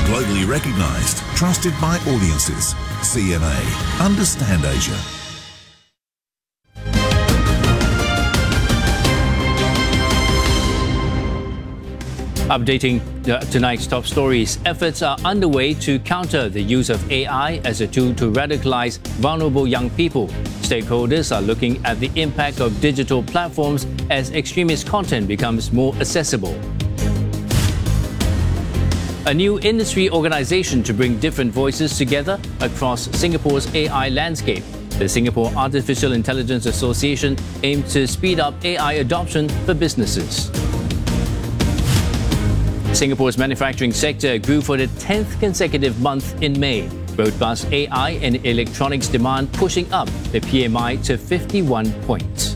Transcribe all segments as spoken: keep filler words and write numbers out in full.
Globally recognised, trusted by audiences. C M A. Understand Asia. Updating tonight's top stories, efforts are underway to counter the use of A I as a tool to radicalize vulnerable young people. Stakeholders are looking at the impact of digital platforms as extremist content becomes more accessible. A new industry organization to bring different voices together across Singapore's A I landscape. The Singapore Artificial Intelligence Association aims to speed up A I adoption for businesses. Singapore's manufacturing sector grew for the tenth consecutive month in May. Robust A I and electronics demand pushing up the P M I to fifty-one points.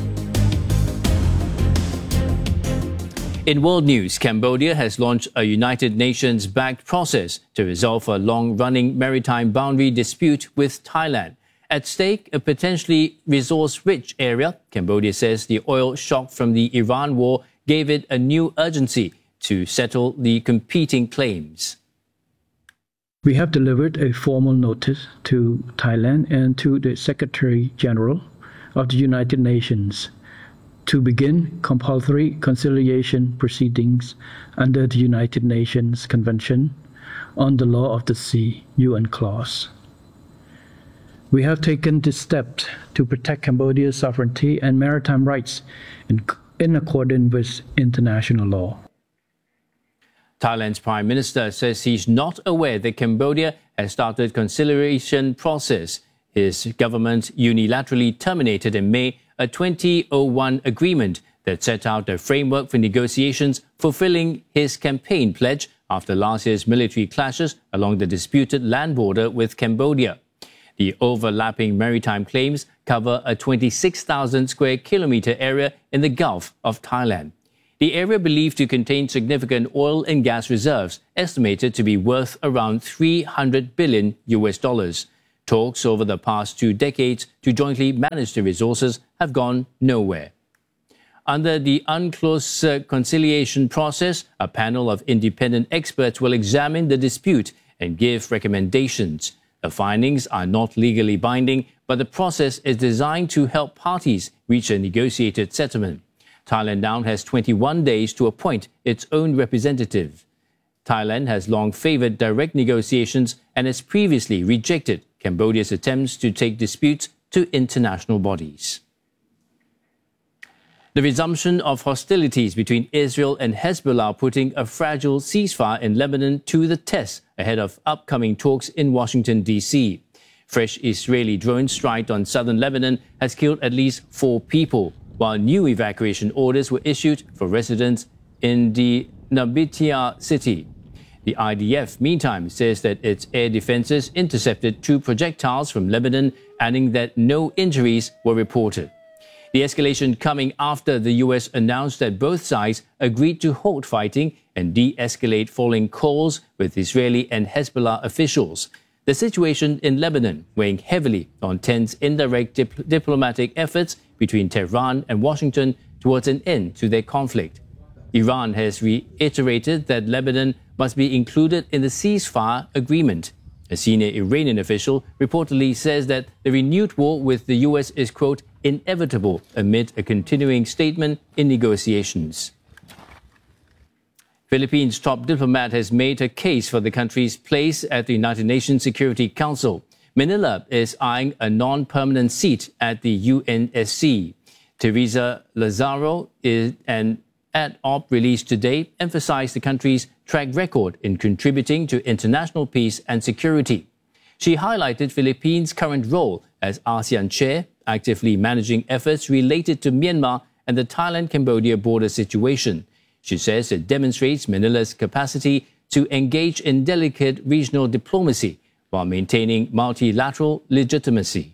In world news, Cambodia has launched a United Nations-backed process to resolve a long-running maritime boundary dispute with Thailand. At stake, a potentially resource-rich area, Cambodia says the oil shock from the Iran war gave it a new urgency to settle the competing claims. We have delivered a formal notice to Thailand and to the Secretary General of the United Nations to begin compulsory conciliation proceedings under the United Nations Convention on the Law of the Sea, U N clause. We have taken this step to protect Cambodia's sovereignty and maritime rights in, in accordance with international law. Thailand's Prime Minister says he's not aware that Cambodia has started conciliation process. His government unilaterally terminated in May a twenty oh one agreement that set out a framework for negotiations, fulfilling his campaign pledge after last year's military clashes along the disputed land border with Cambodia. The overlapping maritime claims cover a twenty-six thousand square kilometre area in the Gulf of Thailand. The area believed to contain significant oil and gas reserves, estimated to be worth around three hundred billion U S dollars. Talks over the past two decades to jointly manage the resources have gone nowhere. Under the UNCLOS conciliation process, a panel of independent experts will examine the dispute and give recommendations. The findings are not legally binding, but the process is designed to help parties reach a negotiated settlement. Thailand now has twenty-one days to appoint its own representative. Thailand has long favoured direct negotiations and has previously rejected Cambodia's attempts to take disputes to international bodies. The resumption of hostilities between Israel and Hezbollah putting a fragile ceasefire in Lebanon to the test ahead of upcoming talks in Washington, D C. Fresh Israeli drone strike on southern Lebanon has killed at least four people, while new evacuation orders were issued for residents in the Nabatea city. The I D F, meantime, says that its air defenses intercepted two projectiles from Lebanon, adding that no injuries were reported. The escalation coming after the U S announced that both sides agreed to halt fighting and de-escalate following calls with Israeli and Hezbollah officials. The situation in Lebanon weighing heavily on tense indirect dip- diplomatic efforts between Tehran and Washington towards an end to their conflict. Iran has reiterated that Lebanon must be included in the ceasefire agreement. A senior Iranian official reportedly says that the renewed war with the U S is, quote, inevitable amid a continuing statement in negotiations. Philippines' top diplomat has made a case for the country's place at the United Nations Security Council. Manila is eyeing a non-permanent seat at the U N S C. Teresa Lazaro, is an ad-op released today, emphasized the country's track record in contributing to international peace and security. She highlighted Philippines' current role as ASEAN chair, actively managing efforts related to Myanmar and the Thailand-Cambodia border situation. She says it demonstrates Manila's capacity to engage in delicate regional diplomacy while maintaining multilateral legitimacy.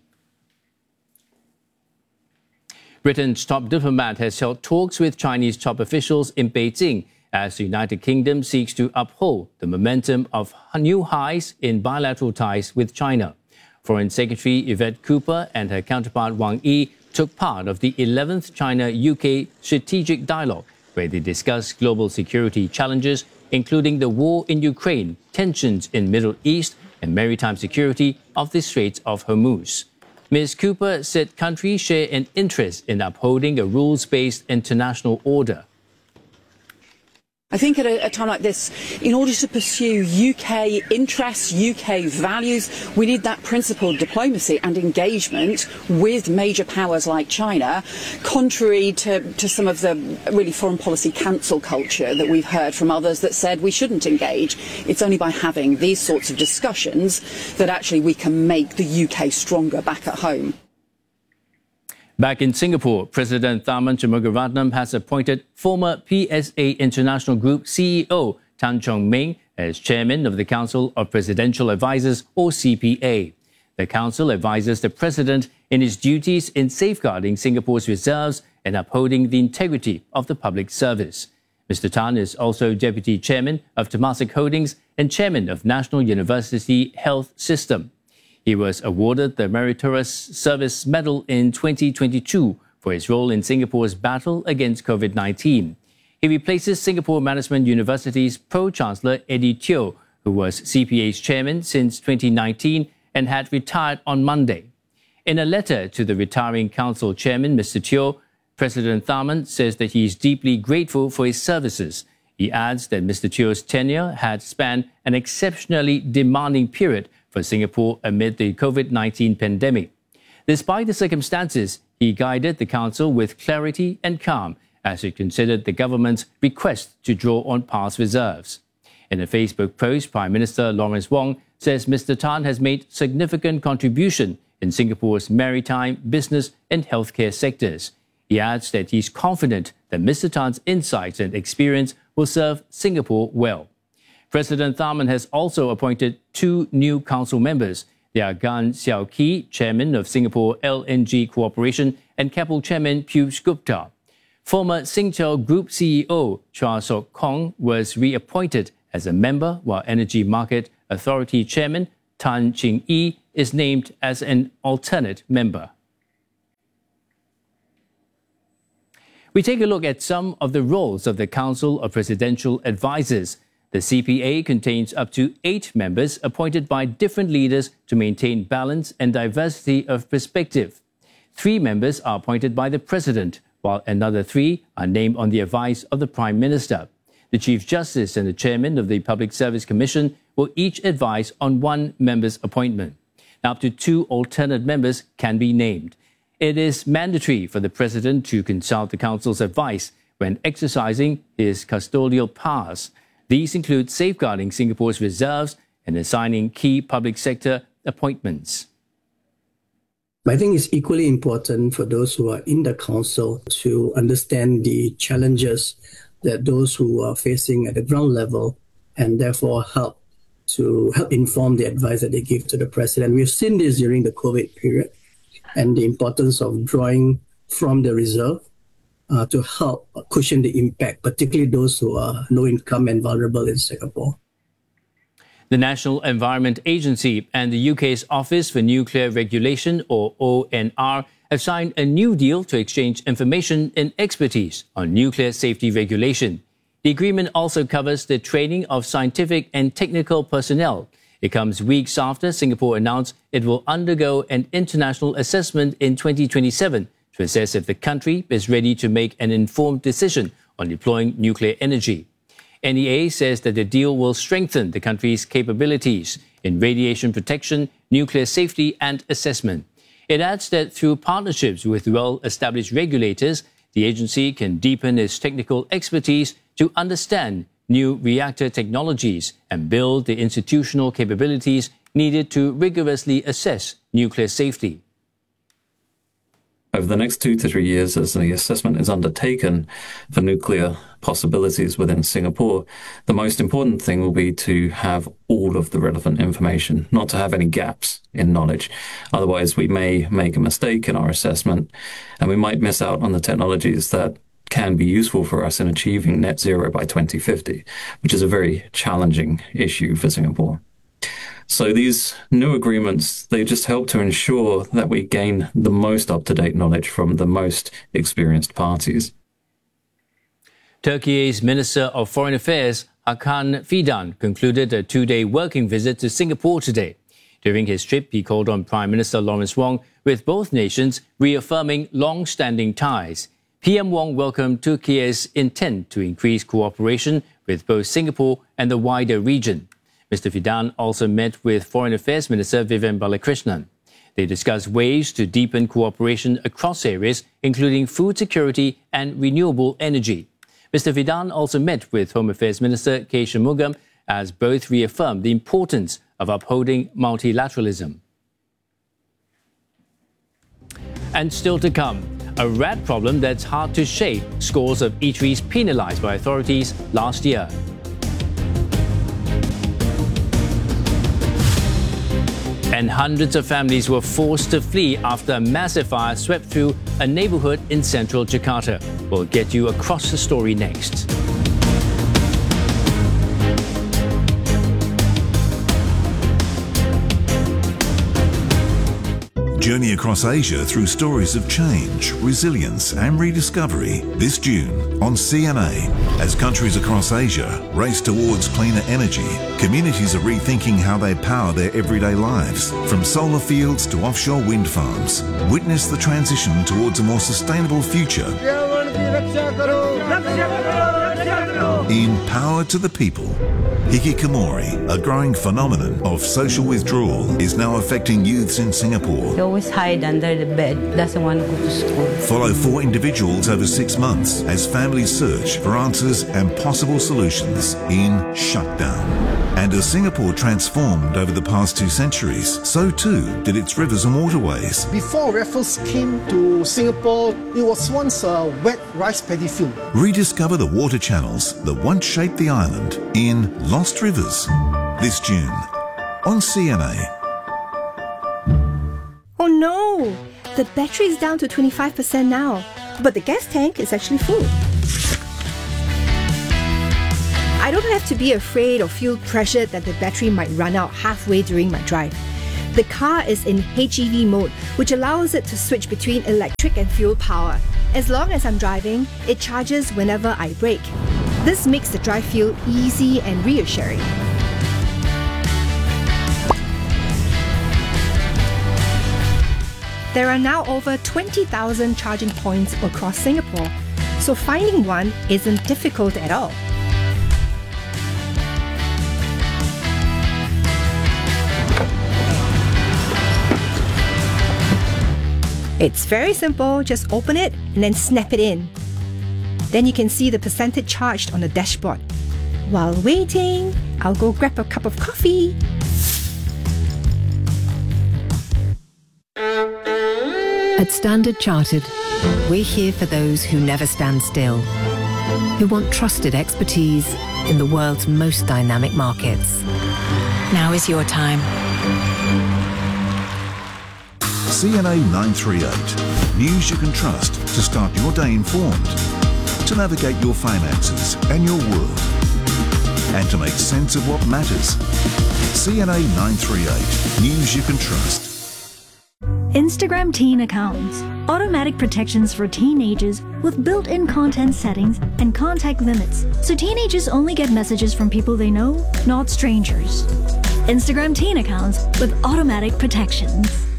Britain's top diplomat has held talks with Chinese top officials in Beijing as the United Kingdom seeks to uphold the momentum of new highs in bilateral ties with China. Foreign Secretary Yvette Cooper and her counterpart Wang Yi took part of the eleventh China-U K Strategic Dialogue, where they discussed global security challenges, including the war in Ukraine, tensions in Middle East, and maritime security of the Straits of Hormuz. Miz Cooper said countries share an interest in upholding a rules-based international order. I think at a, a time like this, in order to pursue U K interests, U K values, we need that principled diplomacy and engagement with major powers like China, contrary to, to some of the really foreign policy cancel culture that we've heard from others that said we shouldn't engage. It's only by having these sorts of discussions that actually we can make the U K stronger back at home. Back in Singapore, President Tharman Shanmugaratnam has appointed former P S A International Group C E O Tan Chong Meng as chairman of the Council of Presidential Advisers, or C P A. The council advises the president in his duties in safeguarding Singapore's reserves and upholding the integrity of the public service. Mister Tan is also deputy chairman of Temasek Holdings and chairman of National University Health System. He was awarded the Meritorious Service Medal in twenty twenty-two for his role in Singapore's battle against COVID nineteen. He replaces Singapore Management University's Pro-Chancellor Eddie Teo, who was C P A's chairman since twenty nineteen and had retired on Monday. In a letter to the retiring council chairman, Mister Teo, President Tharman says that he is deeply grateful for his services. He adds that Mister Teo's tenure had spanned an exceptionally demanding period for Singapore amid the COVID nineteen pandemic. Despite the circumstances, he guided the council with clarity and calm as it considered the government's request to draw on past reserves. In a Facebook post, Prime Minister Lawrence Wong says Mister Tan has made significant contribution in Singapore's maritime, business and healthcare sectors. He adds that he's confident that Mister Tan's insights and experience will serve Singapore well. President Tharman has also appointed two new council members. They are Gan Xiao Ki, chairman of Singapore L N G Corporation, and Keppel chairman Piyush Gupta. Former Singtel Group C E O Chua Sok Kong was reappointed as a member, while Energy Market Authority chairman Tan Ching Yi is named as an alternate member. We take a look at some of the roles of the Council of Presidential Advisers. The C P A contains up to eight members appointed by different leaders to maintain balance and diversity of perspective. Three members are appointed by the President, while another three are named on the advice of the Prime Minister. The Chief Justice and the Chairman of the Public Service Commission will each advise on one member's appointment. Now, up to two alternate members can be named. It is mandatory for the President to consult the Council's advice when exercising his custodial powers. These include safeguarding Singapore's reserves and assigning key public sector appointments. I think it's equally important for those who are in the council to understand the challenges that those who are facing at the ground level, and therefore help to help inform the advice that they give to the president. We've seen this during the COVID period and the importance of drawing from the reserve Uh, to help cushion the impact, particularly those who are low income and vulnerable in Singapore. The National Environment Agency and the U K's Office for Nuclear Regulation, or O N R, have signed a new deal to exchange information and expertise on nuclear safety regulation. The agreement also covers the training of scientific and technical personnel. It comes weeks after Singapore announced it will undergo an international assessment in twenty twenty-seven to assess if the country is ready to make an informed decision on deploying nuclear energy. N E A says that the deal will strengthen the country's capabilities in radiation protection, nuclear safety and assessment. It adds that through partnerships with well-established regulators, the agency can deepen its technical expertise to understand new reactor technologies and build the institutional capabilities needed to rigorously assess nuclear safety. Over the next two to three years, as the assessment is undertaken for nuclear possibilities within Singapore, the most important thing will be to have all of the relevant information, not to have any gaps in knowledge. Otherwise, we may make a mistake in our assessment, and we might miss out on the technologies that can be useful for us in achieving net zero by twenty fifty, which is a very challenging issue for Singapore. So these new agreements, they just help to ensure that we gain the most up-to-date knowledge from the most experienced parties. Turkey's Minister of Foreign Affairs, Hakan Fidan concluded a two-day working visit to Singapore today. During his trip, he called on Prime Minister Lawrence Wong, with both nations reaffirming long-standing ties. P M Wong welcomed Turkey's intent to increase cooperation with both Singapore and the wider region. Mister Fidan also met with Foreign Affairs Minister Vivian Balakrishnan. They discussed ways to deepen cooperation across areas, including food security and renewable energy. Mister Fidan also met with Home Affairs Minister K. Shanmugam, as both reaffirmed the importance of upholding multilateralism. And still to come, a rat problem that's hard to shake, scores of eateries penalized by authorities last year. And hundreds of families were forced to flee after a massive fire swept through a neighborhood in central Jakarta. We'll get you across the story next. Journey across Asia through stories of change, resilience and rediscovery this June on C N A. As countries across Asia race towards cleaner energy, communities are rethinking how they power their everyday lives. From solar fields to offshore wind farms, witness the transition towards a more sustainable future. In Power to the People, hikikomori, a growing phenomenon of social withdrawal, is now affecting youths in Singapore. He always hide under the bed, doesn't want to go to school. Follow four individuals over six months as families search for answers and possible solutions in Shutdown. And as Singapore transformed over the past two centuries, so too did its rivers and waterways. Before Raffles came to Singapore, it was once a wet rice paddy field. Rediscover the water channels that once shaped the island in Lost Rivers this June on C N A. Oh no! The battery is down to twenty-five percent now, but the gas tank is actually full. I don't have to be afraid or feel pressured that the battery might run out halfway during my drive. The car is in H E V mode, which allows it to switch between electric and fuel power. As long as I'm driving, it charges whenever I brake. This makes the drive feel easy and reassuring. There are now over twenty thousand charging points across Singapore, so finding one isn't difficult at all. It's very simple, just open it and then snap it in. Then you can see the percentage charged on the dashboard. While waiting, I'll go grab a cup of coffee. At Standard Chartered, we're here for those who never stand still, who want trusted expertise in the world's most dynamic markets. Now is your time. C N A nine three eight. News you can trust to start your day informed, to navigate your finances and your world, and to make sense of what matters. C N A nine three eight. News you can trust. Instagram Teen Accounts. Automatic protections for teenagers with built-in content settings and contact limits, so teenagers only get messages from people they know, not strangers. Instagram Teen Accounts with automatic protections.